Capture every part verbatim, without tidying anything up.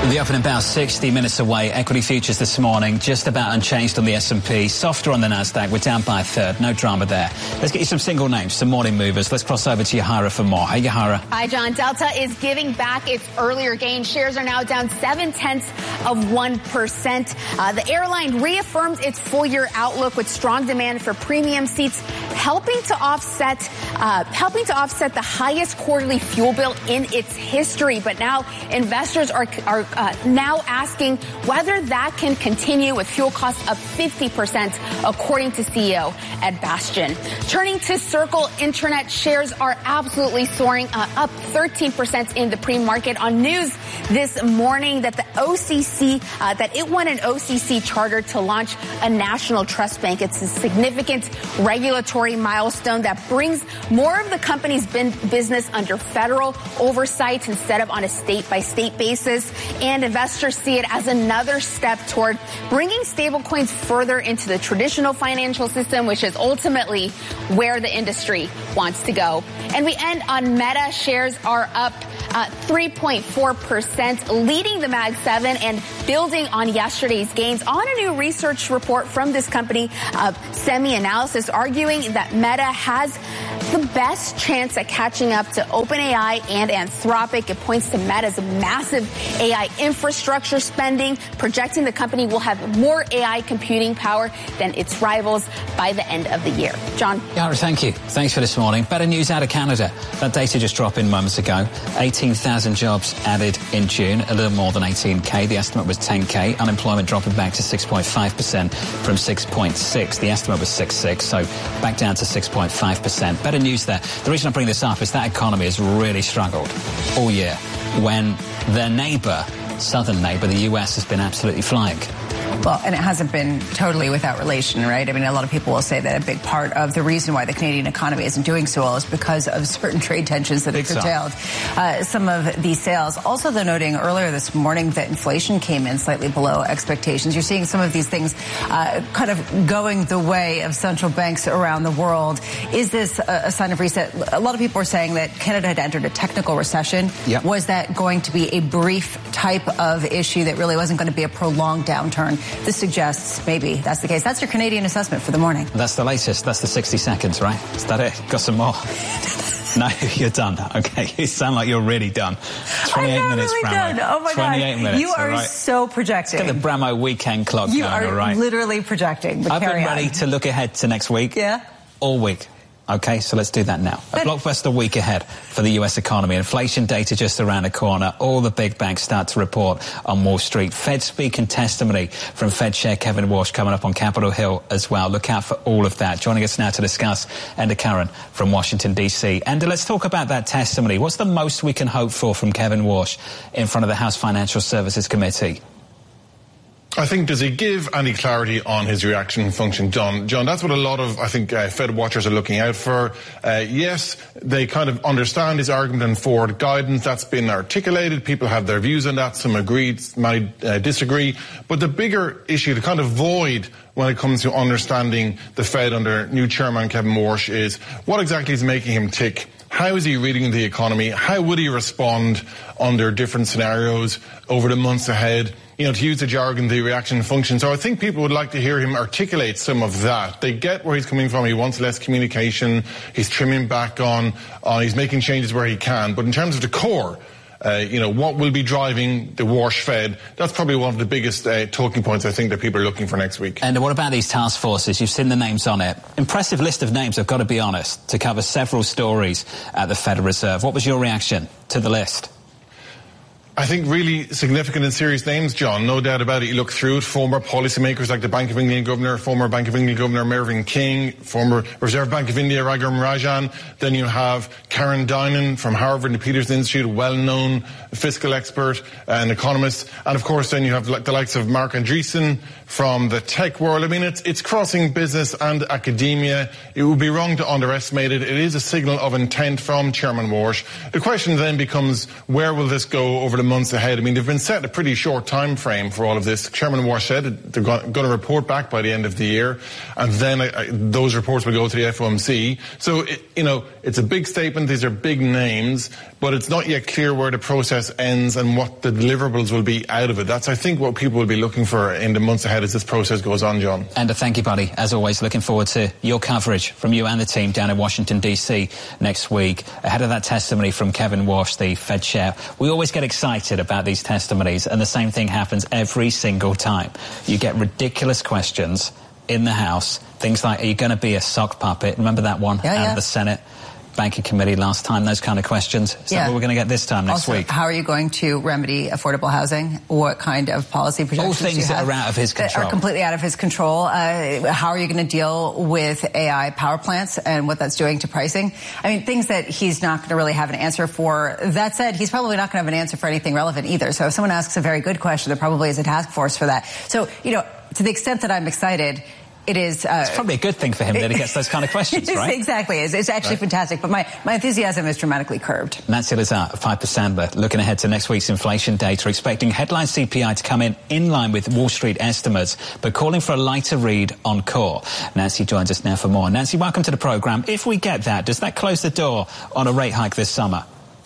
The open about sixty minutes away. Equity futures this morning just about unchanged on the S and P. Softer on the Nasdaq. We're down by a third. No drama there. Let's get you some single names, some morning movers. Let's cross over to Yahara for more. Hey, Yahara. Hi, John. Delta is giving back its earlier gain. Shares are now down seven tenths of one percent. Uh, the airline reaffirmed its full-year outlook with strong demand for premium seats, helping to offset uh, helping to offset the highest quarterly fuel bill in its history. But now investors are are uh, now asking whether that can continue with fuel costs up fifty percent, according to C E O Ed Bastian. Turning to Circle, Internet shares are absolutely soaring, uh, up thirteen percent in the pre-market on news this morning that the O C C, uh, that it won an O C C charter to launch a national trust bank. It's a significant regulatory milestone that brings more of the company's business under federal oversight instead of on a state-by-state basis. And investors see it as another step toward bringing stablecoins further into the traditional financial system, which is ultimately where the industry wants to go. And we end on Meta. Shares are up uh, three point four percent, leading the Mag seven and building on yesterday's gains on a new research report from this company, uh, SemiAnalysis, arguing that Meta has the best chance at catching up to OpenAI and Anthropic. It points to Meta's massive A I infrastructure spending, projecting the company will have more A I computing power than its rivals by the end of the year. John? Yara, thank you. Thanks for this morning. Better news out of Canada. That data just dropped in moments ago. eighteen thousand jobs added in June, a little more than eighteen K. The estimate was ten K. Unemployment dropping back to six point five percent from six point six. The estimate was six point six, so back down to six point five percent. Better news there. The reason I bring this up is that economy has really struggled all year when their neighbour, southern neighbour, the U S, has been absolutely flying. Well, and it hasn't been totally without relation, right? I mean, a lot of people will say that a big part of the reason why the Canadian economy isn't doing so well is because of certain trade tensions that have curtailed uh, some of these sales. Also, though, noting earlier this morning that inflation came in slightly below expectations. You're seeing some of these things uh, kind of going the way of central banks around the world. Is this a, a sign of reset? A lot of people are saying that Canada had entered a technical recession. Yep. Was that going to be a brief type of issue that really wasn't going to be a prolonged downturn? This suggests maybe that's the case. That's your Canadian assessment for the morning. That's the latest. That's the sixty seconds, right? Is that it? Got some more? No, you're done. Okay, you sound like you're really done. twenty-eight I'm not minutes, really Bramo. done. Oh my twenty-eight God. minutes. You are right. so projecting. Get the Bramo weekend clock you going, are all right? literally projecting. But I've been carry ready on. to look ahead to next week. Yeah. All week. Okay, so let's do that now. A blockbuster week ahead for the U S economy. Inflation data just around the corner. All the big banks start to report on Wall Street. Fed speaking testimony from Fed Chair Kevin Warsh coming up on Capitol Hill as well. Look out for all of that. Joining us now to discuss, Enda Curran from Washington, D C. Enda, let's talk about that testimony. What's the most we can hope for from Kevin Warsh in front of the House Financial Services Committee? I think, does he give any clarity on his reaction function, John? John, that's what a lot of, I think, uh, Fed watchers are looking out for. Uh, yes, they kind of understand his argument and forward guidance. That's been articulated. People have their views on that. Some agree, many uh, disagree. But the bigger issue, the kind of void when it comes to understanding the Fed under new chairman Kevin Warsh is what exactly is making him tick. How is he reading the economy? How would he respond under different scenarios over the months ahead? You know, to use the jargon, the reaction function. So I think people would like to hear him articulate some of that. They get where he's coming from. He wants less communication. He's trimming back on, on he's making changes where he can. But in terms of the core, uh, you know, what will be driving the Warsh Fed, that's probably one of the biggest uh, talking points I think that people are looking for next week. And what about these task forces? You've seen the names on it. Impressive list of names, I've got to be honest, to cover several stories at the Federal Reserve. What was your reaction to the list? I think really significant and serious names, John, no doubt about it. You look through it, former policymakers like the Bank of England Governor, former Bank of England Governor Mervyn King, former Reserve Bank of India Raghuram Rajan. Then you have Karen Dinan from Harvard and the Peterson Institute, a well-known fiscal expert and economist. And of course, then you have the likes of Mark Andreessen from the tech world. I mean, it's, it's crossing business and academia. It would be wrong to underestimate it. It is a signal of intent from Chairman Warsh. The question then becomes, where will this go over the months ahead. I mean, they've been set a pretty short time frame for all of this. Chairman Walsh said they're going to report back by the end of the year, and then uh, those reports will go to the F O M C. So, it, you know, it's a big statement. These are big names, but it's not yet clear where the process ends and what the deliverables will be out of it. That's, I think, what people will be looking for in the months ahead as this process goes on, John. And a thank you, buddy. As always, looking forward to your coverage from you and the team down in Washington, D C next week. Ahead of that testimony from Kevin Walsh, the Fed chair, we always get excited about these testimonies, and the same thing happens every single time. You get ridiculous questions in the House, things like, are you going to be a sock puppet? Remember that one yeah, out yeah. of the Senate Banking Committee last time, those kind of questions. Is yeah. that what we're going to get this time next also, week? How are you going to remedy affordable housing? What kind of policy projections All things do you that have are out of his control. That are completely out of his control. Uh, how are you going to deal with A I power plants and what that's doing to pricing? I mean, things that he's not going to really have an answer for. That said, he's probably not going to have an answer for anything relevant either. So if someone asks a very good question, there probably is a task force for that. So, you know, to the extent that I'm excited, It is. Uh, it's probably a good thing for him that he gets those kind of questions, right? Exactly. It's, it's actually right. fantastic. But my, my enthusiasm is dramatically curbed. Nancy Lazare of Piper Sandler looking ahead to next week's inflation data, expecting headline C P I to come in in line with Wall Street estimates, but calling for a lighter read on core. Nancy joins us now for more. Nancy, welcome to the programme. If we get that, does that close the door on a rate hike this summer?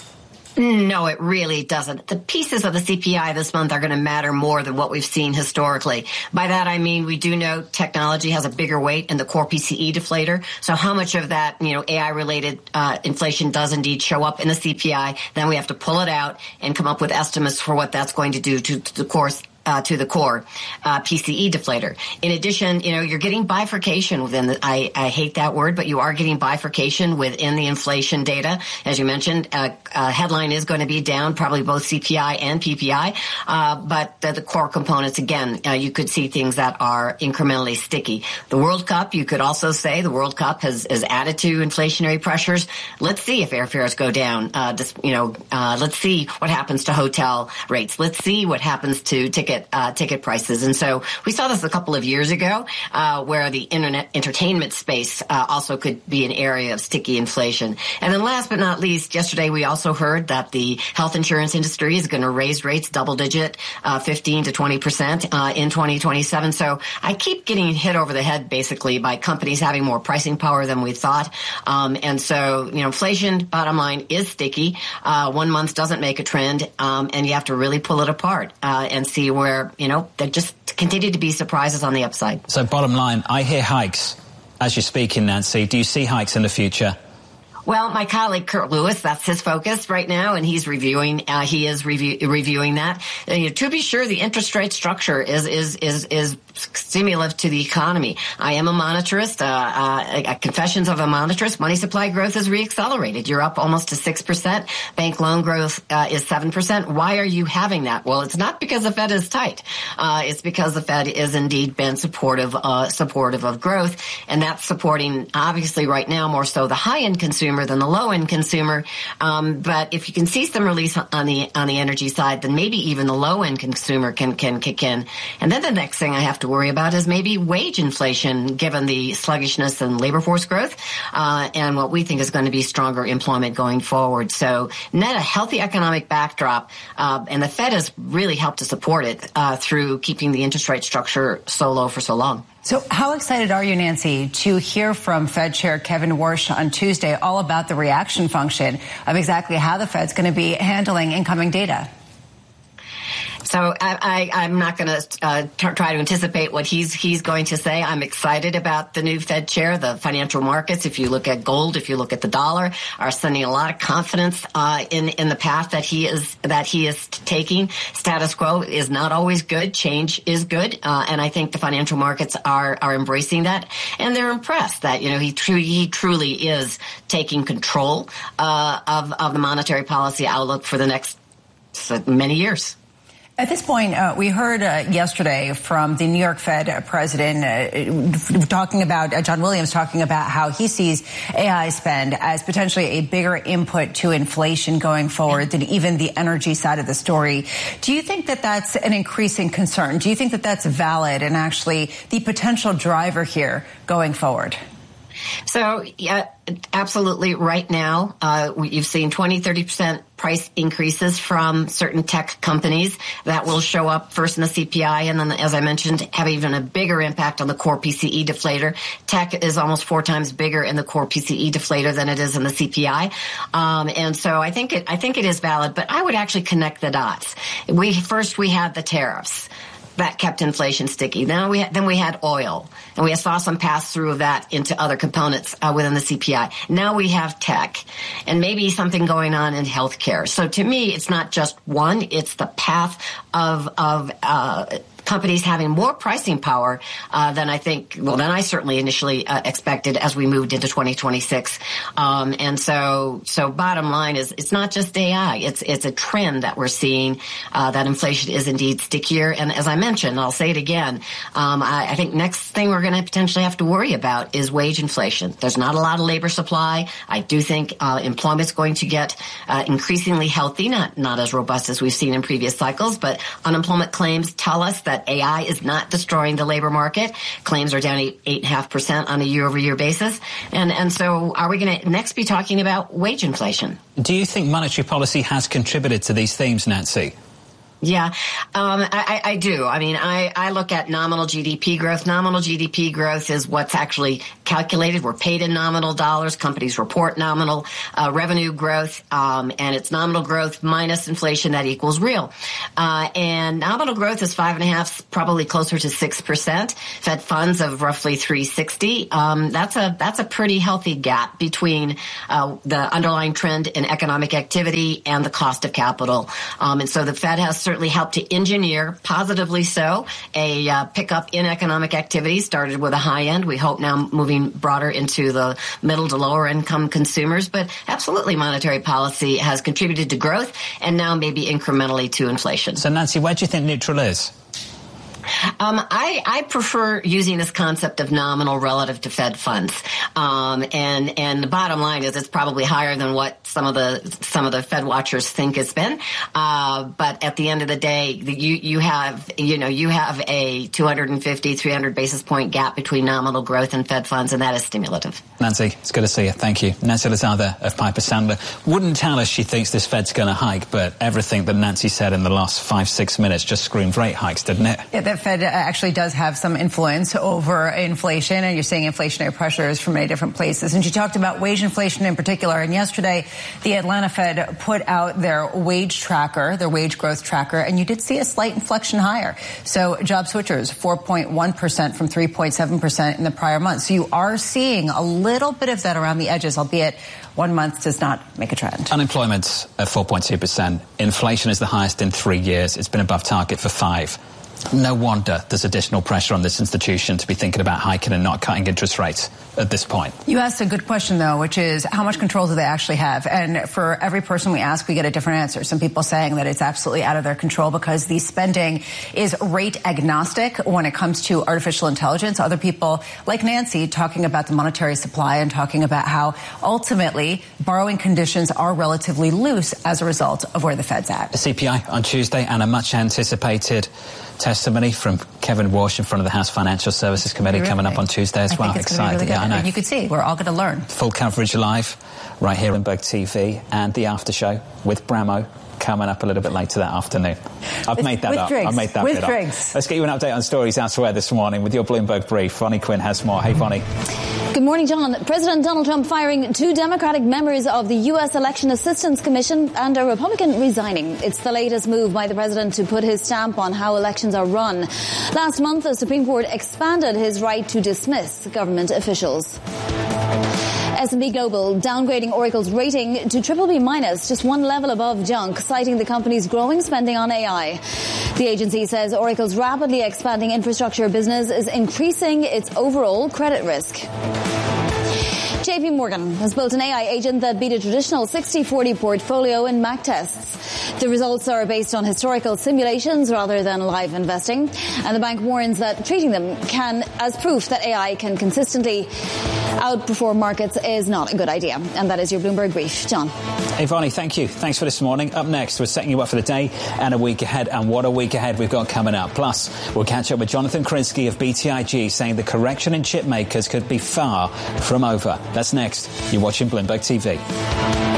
No, it really doesn't. The pieces of the C P I this month are going to matter more than what we've seen historically. By that, I mean, we do know technology has a bigger weight in the core P C E deflator. So how much of that, you know, A I-related uh, inflation does indeed show up in the C P I, then we have to pull it out and come up with estimates for what that's going to do to, to the core Uh, to the core uh, P C E deflator. In addition, you know, you're getting bifurcation within the, I, I hate that word, but you are getting bifurcation within the inflation data. As you mentioned, uh, uh, headline is going to be down, probably both C P I and P P I, uh, but the, the core components, again, uh, you could see things that are incrementally sticky. The World Cup, you could also say the World Cup has, has added to inflationary pressures. Let's see if airfares go down. Uh, just, you know, uh, let's see what happens to hotel rates. Let's see what happens to ticket Uh, ticket prices. And so we saw this a couple of years ago uh, where the internet entertainment space uh, also could be an area of sticky inflation. And then last but not least, yesterday we also heard that the health insurance industry is going to raise rates double digit, uh, fifteen to twenty percent uh, in twenty twenty-seven. So I keep getting hit over the head basically by companies having more pricing power than we thought. Um, and so, you know, inflation, bottom line, is sticky. Uh, one month doesn't make a trend, um, and you have to really pull it apart uh, and see where where, you know, there just continue to be surprises on the upside. So bottom line, I hear hikes as you're speaking, Nancy. Do you see hikes in the future? Well, my colleague Kurt Lewis, that's his focus right now, and he's reviewing. Uh, he is review, reviewing that. Uh, you know, to be sure, the interest rate structure is is is is stimulative to the economy. I am a monetarist. Uh, uh, confessions of a monetarist. Money supply growth is reaccelerated. You're up almost to six percent. Bank loan growth uh, is seven percent. Why are you having that? Well, it's not because the Fed is tight. Uh, it's because the Fed is indeed been supportive, uh, supportive of growth, and that's supporting obviously right now more so the high-end consumer than the low-end consumer. Um, but if you can see some release on the on the energy side, then maybe even the low-end consumer can can kick in. And then the next thing I have to worry about is maybe wage inflation, given the sluggishness in labor force growth uh, and what we think is going to be stronger employment going forward. So net a healthy economic backdrop, uh, and the Fed has really helped to support it uh, through keeping the interest rate structure so low for so long. So how excited are you, Nancy, to hear from Fed Chair Kevin Warsh on Tuesday all about the reaction function of exactly how the Fed's going to be handling incoming data? So I, I, I'm not going to uh, t- try to anticipate what he's he's going to say. I'm excited about the new Fed chair. The financial markets, if you look at gold, if you look at the dollar, are sending a lot of confidence uh, in in the path that he is that he is taking. Status quo is not always good. Change is good, uh, and I think the financial markets are are embracing that, and they're impressed that you know he truly he truly is taking control uh, of of the monetary policy outlook for the next many years. At this point, uh, we heard uh, yesterday from the New York Fed president uh, talking about, uh, John Williams talking about how he sees A I spend as potentially a bigger input to inflation going forward than even the energy side of the story. Do you think that that's an increasing concern? Do you think that that's valid and actually the potential driver here going forward? So, yeah, absolutely. Right now, uh, you've seen twenty, thirty percent price increases from certain tech companies that will show up first in the C P I and then, as I mentioned, have even a bigger impact on the core P C E deflator. Tech is almost four times bigger in the core P C E deflator than it is in the C P I. Um, and so I think it, I think it is valid, but I would actually connect the dots. We, first we had the tariffs. That kept inflation sticky. Then we had, then we had oil, and we saw some pass through of that into other components uh, within the C P I. Now we have tech, and maybe something going on in healthcare. So to me, it's not just one; it's the path of of. Uh, companies having more pricing power uh, than I think, well, than I certainly initially uh, expected as we moved into twenty twenty-six. Um, and so, so bottom line is, it's not just A I. It's it's a trend that we're seeing uh, that inflation is indeed stickier. And as I mentioned, I'll say it again, um, I, I think next thing we're going to potentially have to worry about is wage inflation. There's not a lot of labor supply. I do think uh, employment's going to get uh, increasingly healthy, not not as robust as we've seen in previous cycles, but unemployment claims tell us that A I is not destroying the labor market. Claims are down eight, eight and a half percent on a year-over-year basis. And, and so are we going to next be talking about wage inflation? Do you think monetary policy has contributed to these themes, Nancy? Yeah, um, I, I do. I mean, I, I look at nominal G D P growth. Nominal G D P growth is what's actually calculated. We're paid in nominal dollars. Companies report nominal uh, revenue growth, um, and it's nominal growth minus inflation that equals real. Uh, and nominal growth is five and a half, probably closer to six percent. Fed funds of roughly three sixty. Um, that's a that's a pretty healthy gap between uh, the underlying trend in economic activity and the cost of capital. Um, and so the Fed has certainly helped to engineer, positively so, a uh, pickup in economic activity. Started with a high end. We hope now moving broader into the middle to lower income consumers. But absolutely, monetary policy has contributed to growth and now maybe incrementally to inflation. So, Nancy, where do you think neutral is? Um, I, I prefer using this concept of nominal relative to Fed funds, um, and and the bottom line is it's probably higher than what some of the some of the Fed watchers think it's been. Uh, but at the end of the day, you you have you know you have a two fifty, three hundred basis point gap between nominal growth and Fed funds, and that is stimulative. Nancy, it's good to see you. Thank you. Nancy Lozada of Piper Sandler wouldn't tell us she thinks this Fed's going to hike, but everything that Nancy said in the last five six minutes just screamed rate hikes, didn't it? Yeah, the Fed actually does have some influence over inflation, and you're seeing inflationary pressures from many different places. And she talked about wage inflation in particular. And yesterday, the Atlanta Fed put out their wage tracker, their wage growth tracker, and you did see a slight inflection higher. So job switchers, four point one percent from three point seven percent in the prior month. So you are seeing a little bit of that around the edges, albeit one month does not make a trend. Unemployment's at four point two percent. Inflation is the highest in three years. It's been above target for five. No wonder there's additional pressure on this institution to be thinking about hiking and not cutting interest rates at this point. You asked a good question, though, which is how much control do they actually have? And for every person we ask, we get a different answer. Some people saying that it's absolutely out of their control because the spending is rate agnostic when it comes to artificial intelligence. Other people, like Nancy, talking about the monetary supply and talking about how ultimately borrowing conditions are relatively loose as a result of where the Fed's at. The C P I on Tuesday and a much anticipated testimony from Kevin Walsh in front of the House Financial Services Committee really? coming up on Tuesday as I well. Think it's Excited. Really yeah, I know. And you can see, we're all going to learn. Full coverage live right here on Bloomberg T V and the after show with Bramo coming up a little bit later that afternoon. I've with, made that with up. Drinks. I've made that with bit drinks. up. Let's get you an update on stories elsewhere this morning with your Bloomberg Brief. Vonnie Quinn has more. Hey, Vonnie. Good morning, John. President Donald Trump firing two Democratic members of the U S Election Assistance Commission and a Republican resigning. It's the latest move by the president to put his stamp on how elections are run. Last month, the Supreme Court expanded his right to dismiss government officials. S and P Global downgrading Oracle's rating to triple B minus, just one level above junk, citing the company's growing spending on A I. The agency says Oracle's rapidly expanding infrastructure business is increasing its overall credit risk. J P Morgan has built an A I agent that beat a traditional sixty forty portfolio in M A C tests. The results are based on historical simulations rather than live investing, and the bank warns that treating them can as proof that A I can consistently outperform markets is not a good idea. And that is your Bloomberg Brief. John. Hey, Vonnie, thank you. Thanks for this morning. Up next, we're setting you up for the day and a week ahead. And what a week ahead we've got coming up. Plus, we'll catch up with Jonathan Krinsky of B T I G saying the correction in chip makers could be far from over. That's next. You're watching Bloomberg T V.